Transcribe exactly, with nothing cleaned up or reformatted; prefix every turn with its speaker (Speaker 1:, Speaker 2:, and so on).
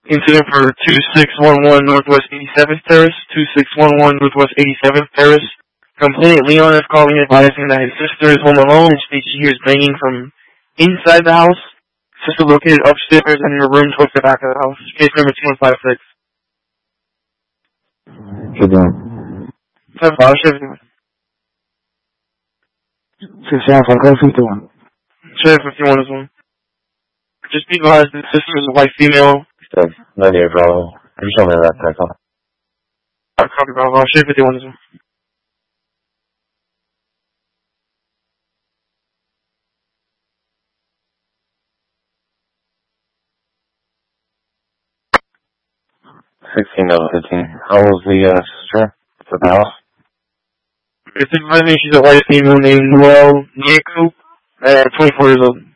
Speaker 1: Incident for two six one one Northwest eighty-seventh Terrace, two six one one Northwest eighty-seventh Terrace. Complainant Leon is calling advising that his sister is home alone and states she hears banging from inside the house. Sister located upstairs and in her room towards the back of the house. Case number two one five six.
Speaker 2: Good doing.
Speaker 1: ten five seven.
Speaker 2: six seven five fifty-one.
Speaker 1: Sheriff fifty-one is one. Just be advised that sister is a white female.
Speaker 2: No need, bro. You show me that text.
Speaker 1: I copy, Bravo. Sheriff fifty-one is one.
Speaker 2: sixteen of fifteen. How was the uh, sister? For the house?
Speaker 1: It's advising she's a white female named Noelle Nieku, uh, twenty-four years old.